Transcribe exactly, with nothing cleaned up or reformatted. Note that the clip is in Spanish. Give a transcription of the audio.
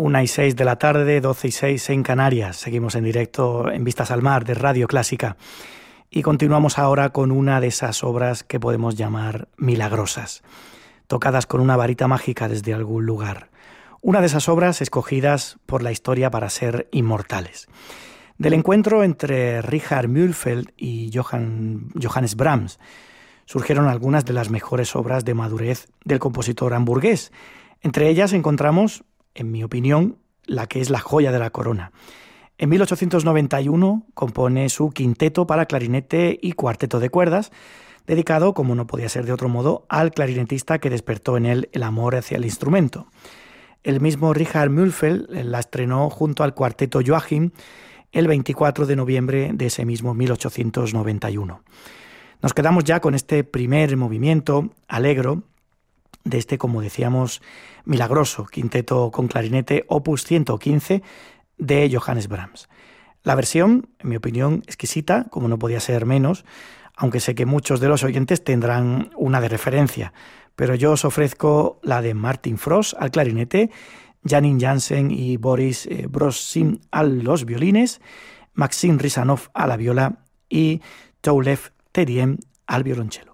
una y seis de la tarde, doce y seis en Canarias. Seguimos en directo en Vistas al Mar de Radio Clásica. Y continuamos ahora con una de esas obras que podemos llamar milagrosas, tocadas con una varita mágica desde algún lugar. Una de esas obras escogidas por la historia para ser inmortales. Del encuentro entre Richard Mühlfeld y Johann, Johannes Brahms surgieron algunas de las mejores obras de madurez del compositor hamburgués. Entre ellas encontramos, en mi opinión, la que es la joya de la corona. En mil ochocientos noventa y uno compone su quinteto para clarinete y cuarteto de cuerdas, dedicado, como no podía ser de otro modo, al clarinetista que despertó en él el amor hacia el instrumento. El mismo Richard Mühlfeld la estrenó junto al cuarteto Joachim el veinticuatro de noviembre de ese mismo mil ochocientos noventa y uno. Nos quedamos ya con este primer movimiento, Allegro, de este, como decíamos, milagroso quinteto con clarinete opus ciento quince de Johannes Brahms. La versión, en mi opinión, exquisita, como no podía ser menos, aunque sé que muchos de los oyentes tendrán una de referencia, pero yo os ofrezco la de Martin Frost al clarinete, Janine Jansen y Boris Brosin a los violines, Maxim Rizanov a la viola y Toulev Tediem al violonchelo.